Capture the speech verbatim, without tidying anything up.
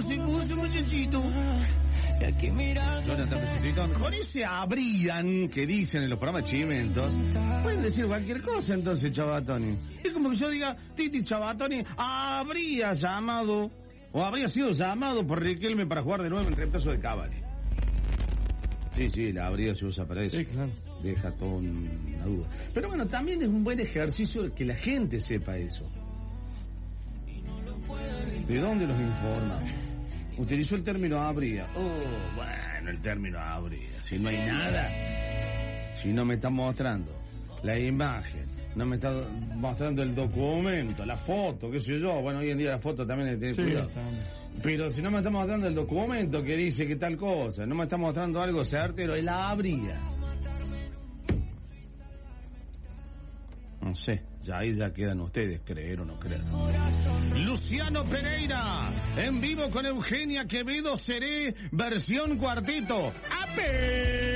se puso muchachito. Y aquí mirando. Jonathan Resucitón. Con ese habrían que dicen en los programas chimentos, pueden decir cualquier cosa entonces, Chabatoni. Es como que yo diga, Titi Chabatoni habría llamado, o habría sido llamado por Riquelme para jugar de nuevo en reemplazo de Cavani. Sí, sí, la habría se usa para eso. Sí, claro. Deja todo una duda. Pero bueno, también es un buen ejercicio que la gente sepa eso. ¿De dónde los informa? Utilizó el término habría. Oh, bueno, el término habría. Si no hay nada, si no me está mostrando la imagen, no me está mostrando el documento, la foto, qué sé yo. Bueno, hoy en día la foto también hay que tener Sí, cuidado. está. Pero si no me está mostrando el documento que dice que tal cosa, no me está mostrando algo certero, él habría. No sé, ya ahí ya quedan ustedes, creer o no creer. Luciano Pereira, en vivo con Eugenia Quevedo Seré, versión cuarteto. ¡Ape!